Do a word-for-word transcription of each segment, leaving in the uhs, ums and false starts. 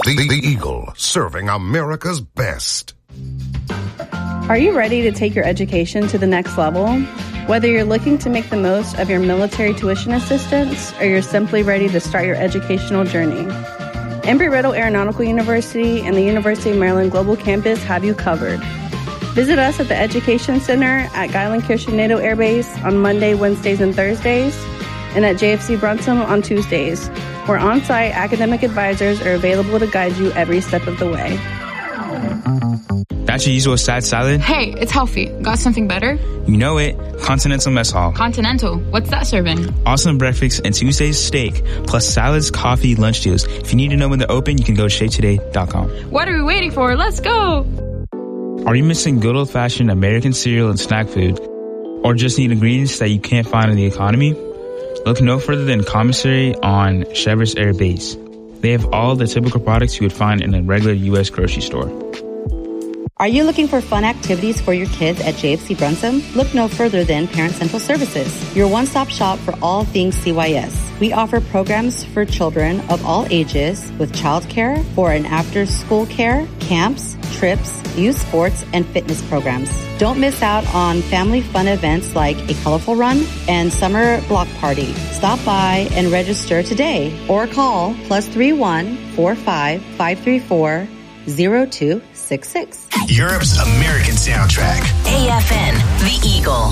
The, the, the Eagle, serving America's best. Are you ready to take your education to the next level? Whether you're looking to make the most of your military tuition assistance or you're simply ready to start your educational journey, Embry-Riddle Aeronautical University and the University of Maryland Global Campus have you covered. Visit us at the Education Center at Guyland-Kirschner NATO Air Base on Monday, Wednesdays, and Thursdays, and at J F C Brunson on Tuesdays, where on-site academic advisors are available to guide you every step of the way. That's your usual side salad? Hey, it's healthy. Got something better? You know it. Continental Mess Hall. Continental? What's that serving? Awesome breakfast and Tuesday's steak, plus salads, coffee, lunch deals. If you need to know when they're open, you can go to shea today dot com. What are we waiting for? Let's go! Are you missing good old-fashioned American cereal and snack food? Or just need ingredients that you can't find in the economy? Look no further than Commissary on Cheverus Air Base. They have all the typical products you would find in a regular U S grocery store. Are you looking for fun activities for your kids at J F C Brunson? Look no further than Parent Central Services, your one-stop shop for all things C Y S. We offer programs for children of all ages with childcare, for and after-school care, camps, trips, youth sports, and fitness programs. Don't miss out on family fun events like a colorful run and summer block party. Stop by and register today or call plus three one four five five three four zero two six six. Europe's American soundtrack. A F N, The Eagle.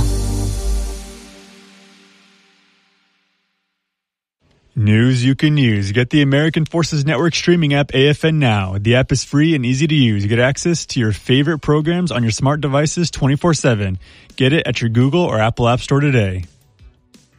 News you can use. Get the American Forces Network streaming app A F N Now. The app is free and easy to use. You get access to your favorite programs on your smart devices twenty-four seven. Get it at your Google or Apple App Store today.